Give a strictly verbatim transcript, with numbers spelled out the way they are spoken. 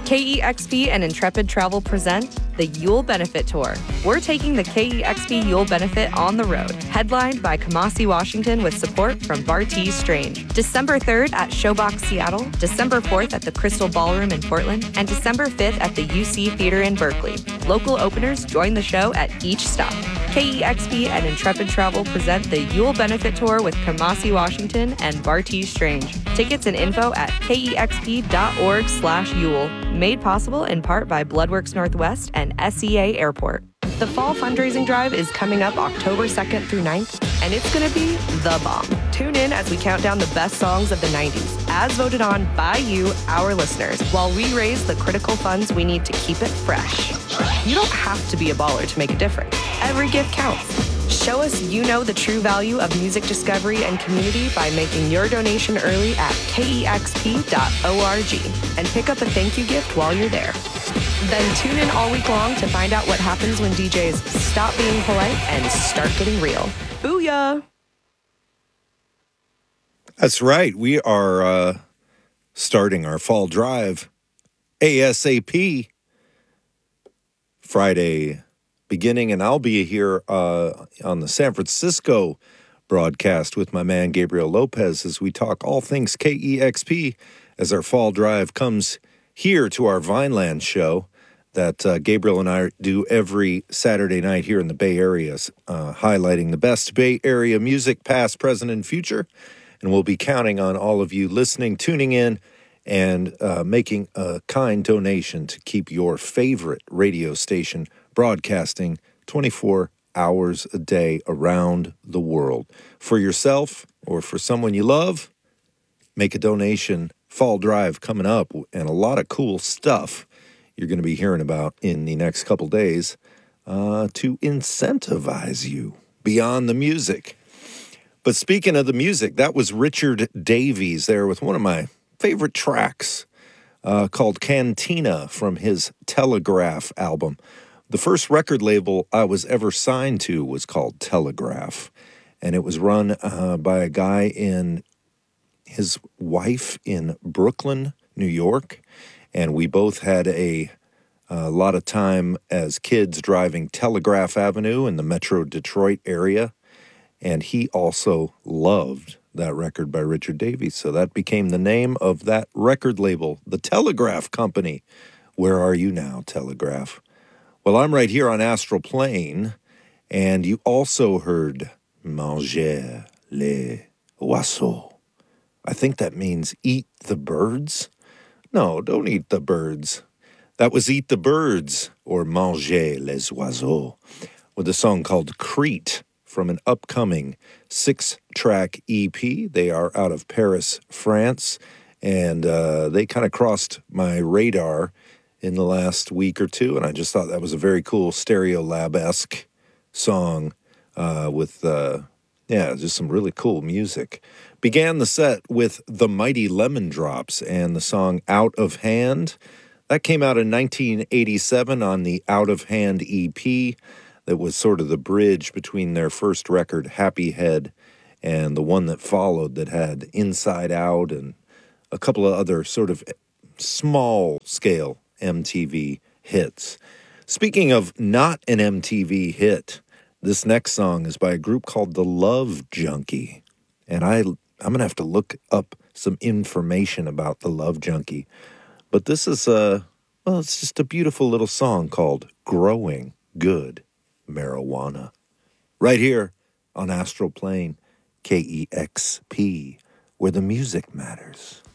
K E X P and Intrepid Travel present the Yule Benefit Tour. We're taking the K E X P Yule Benefit on the road, headlined by Kamasi Washington with support from Bartees Strange. December third at Showbox Seattle, December fourth at the Crystal Ballroom in Portland, and December fifth at the U C Theater in Berkeley. Local openers join the show at each stop. K E X P and Intrepid Travel present the Yule Benefit Tour with Kamasi Washington and Bartees Strange. Tickets and info at kexp.org slash Yule. Made possible in part by Bloodworks Northwest and S E A Airport. The fall fundraising drive is coming up October second through ninth, and it's going to be the bomb. Tune in as we count down the best songs of the nineties, as voted on by you, our listeners, while we raise the critical funds we need to keep it fresh. You don't have to be a baller to make a difference. Every gift counts. Show us you know the true value of music discovery and community by making your donation early at kexp dot org and pick up a thank you gift while you're there. Then tune in all week long to find out what happens when D Js stop being polite and start getting real. Booyah! That's right. We are uh, starting our fall drive ASAP Friday beginning, and I'll be here uh, on the San Francisco broadcast with my man Gabriel Lopez as we talk all things K E X P as our fall drive comes here to our Vineland show that uh, Gabriel and I do every Saturday night here in the Bay Area, uh, highlighting the best Bay Area music, past, present, and future. And we'll be counting on all of you listening, tuning in, and uh, making a kind donation to keep your favorite radio station broadcasting twenty-four hours a day around the world. For yourself or for someone you love, make a donation. Fall drive coming up, and a lot of cool stuff you're going to be hearing about in the next couple days uh, to incentivize you beyond the music. But speaking of the music, that was Richard Davies there with one of my favorite tracks uh, called Cantina from his Telegraph album. The first record label I was ever signed to was called Telegraph, and it was run uh, by a guy in his wife in Brooklyn, New York, and we both had a, a lot of time as kids driving Telegraph Avenue in the Metro Detroit area, and he also loved that record by Richard Davies, so that became the name of that record label, the Telegraph Company. Where are you now, Telegraph? Well, I'm right here on Astral Plane, and you also heard Manger les oiseaux. I think that means eat the birds. No, don't eat the birds. That was Eat the Birds, or Manger les oiseaux, with a song called Crete from an upcoming six-track E P. They are out of Paris, France, and uh, they kind of crossed my radar in the last week or two, and I just thought that was a very cool Stereolab-esque song uh, with, uh, yeah, just some really cool music. Began the set with the Mighty Lemon Drops and the song Out of Hand. That came out in nineteen eighty-seven on the Out of Hand E P. That was sort of the bridge between their first record, Happy Head, and the one that followed that had Inside Out and a couple of other sort of small-scale M T V hits. Speaking of not an M T V hit, this next song is by a group called The Love Junkie. And I, I'm going to have to look up some information about The Love Junkie. But this is, a, well, it's just a beautiful little song called Growing Good Marijuana. Right here on Astral Plane, K E X P, where the music matters.